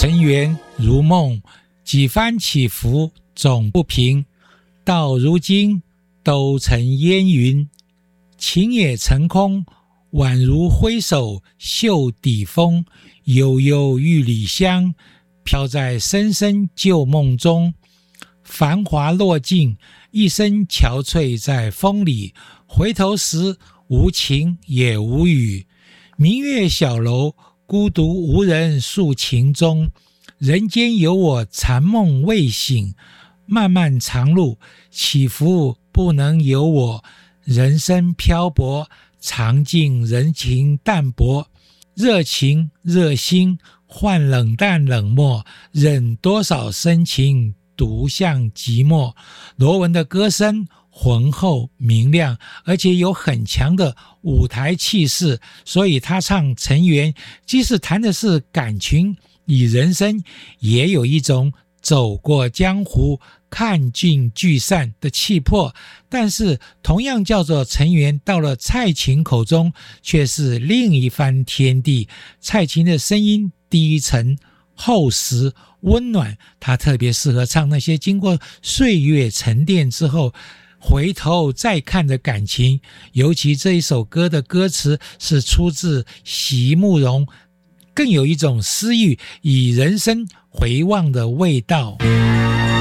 尘缘如梦，几番起伏总不平，到如今都成烟云。情也成空，宛如挥手袖底风，悠悠玉里香，飘在深深旧梦中。繁华落尽，一身憔悴在风里，回头时无情也无语。明月小楼，孤独无人诉情衷，人间有我残梦未醒。漫漫长路，起伏不能有我，人生漂泊，尝尽人情淡薄。热情热心，换冷淡冷漠，忍多少深情，独向寂寞。罗文的歌声浑厚明亮，而且有很强的舞台气势，所以他唱尘缘，即使谈的是感情与人生，也有一种走过江湖看尽聚散的气魄。但是同样叫做尘缘，到了蔡琴口中却是另一番天地。蔡琴的声音低沉厚实温暖，她特别适合唱那些经过岁月沉淀之后回头再看的感情。尤其这一首歌的歌词是出自席慕容，更有一种诗意与人生回望的味道。